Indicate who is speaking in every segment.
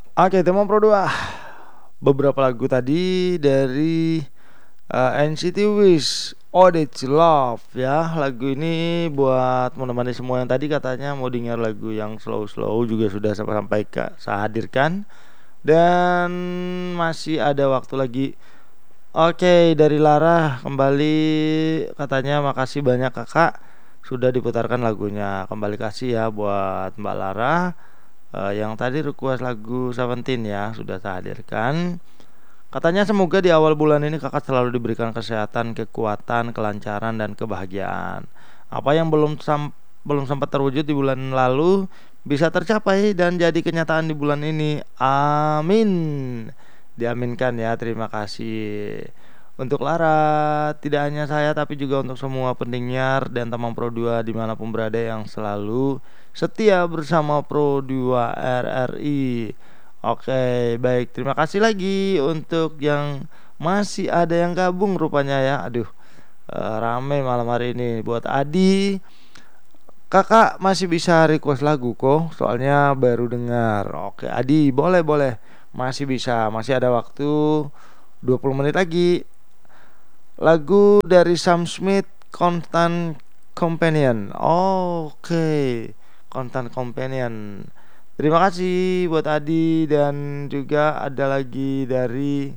Speaker 1: Oke, Temon Pro 2. Beberapa lagu tadi dari NCT Wish, Oddity Love ya. Lagu ini buat menemani semua yang tadi katanya mau dengar lagu yang slow-slow juga sudah saya hadirkan. Dan masih ada waktu lagi. Oke, dari Lara kembali katanya makasih banyak kakak sudah diputarkan lagunya. Kembali kasih ya buat Mbak Lara. Yang tadi request lagu Seventeen ya sudah saya hadirkan. Katanya semoga di awal bulan ini kakak selalu diberikan kesehatan, kekuatan, kelancaran dan kebahagiaan. Apa yang belum sempat terwujud di bulan lalu bisa tercapai dan jadi kenyataan di bulan ini. Amin. Diaminkan ya. Terima kasih. Untuk Lara, tidak hanya saya tapi juga untuk semua pendengar dan teman Pro 2 dimanapun berada yang selalu setia bersama Pro 2 RRI. Oke, baik. Terima kasih lagi untuk yang masih ada yang gabung rupanya ya. Aduh, rame malam hari ini. Buat Adi, kakak masih bisa request lagu kok. Soalnya baru dengar. Oke, Adi, boleh boleh. Masih bisa, masih ada waktu 20 menit lagi. Lagu dari Sam Smith, Constant Companion. Oke, Constant Companion. Terima kasih buat Adi dan juga ada lagi dari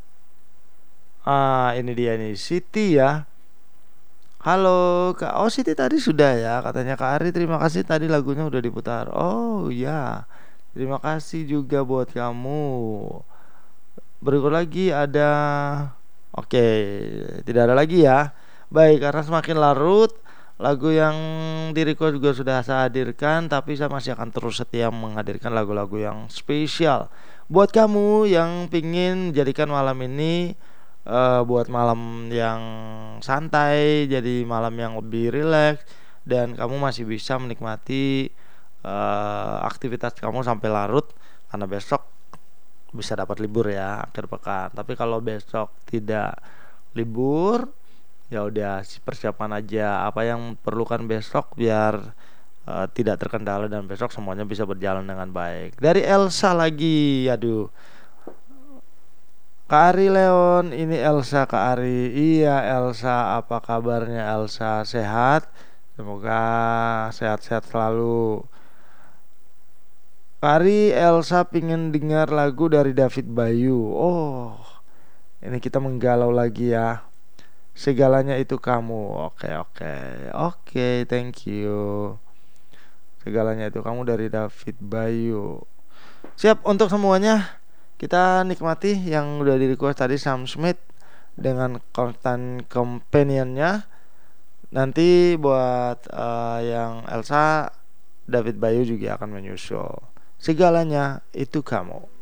Speaker 1: ini dia nih Siti ya. Halo Kak. Oh, Siti tadi sudah ya. Katanya Kak Ari terima kasih tadi lagunya udah diputar. Oh ya. Terima kasih juga buat kamu. Berikut lagi ada. Oke, tidak ada lagi ya. Baik, karena semakin larut lagu yang di request juga sudah saya hadirkan, tapi saya masih akan terus setia menghadirkan lagu-lagu yang spesial buat kamu yang pingin jadikan malam ini buat malam yang santai, jadi malam yang lebih rileks dan kamu masih bisa menikmati aktivitas kamu sampai larut karena besok bisa dapat libur ya akhir pekan. Tapi kalau besok tidak libur, ya udah persiapan aja apa yang perlukan besok biar tidak terkendala dan besok semuanya bisa berjalan dengan baik. Dari Elsa lagi, aduh. Kak Ari Leon, ini Elsa Kak Ari. Iya Elsa, apa kabarnya Elsa? Sehat? Semoga sehat-sehat selalu. Kak Ari, Elsa pingin dengar lagu dari David Bayu. Oh, ini kita menggalau lagi ya. Segalanya itu kamu. Oke, oke. Oke, thank you. Segalanya itu kamu dari David Bayu. Siap untuk semuanya. Kita nikmati yang udah di request tadi Sam Smith dengan Constant Companion-nya. Nanti buat yang Elsa, David Bayu juga akan menyusul. Segalanya itu kamu.